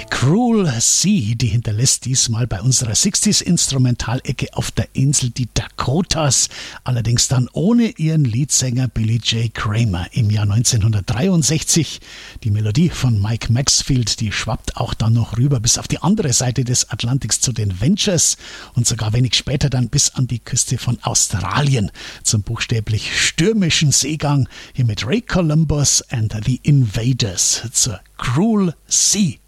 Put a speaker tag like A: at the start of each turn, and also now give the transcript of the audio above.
A: Cruel Sea, die hinterlässt diesmal bei unserer 60s Instrumentalecke auf der Insel die Dakotas, allerdings dann ohne ihren Leadsänger Billy J. Kramer im Jahr 1963. Die Melodie von Mike Maxfield, die schwappt auch dann noch rüber bis auf die andere Seite des Atlantiks zu den Ventures und sogar wenig später dann bis an die Küste von Australien zum buchstäblich stürmischen Seegang, hier mit Ray Columbus and the Invaders zur Cruel Sea.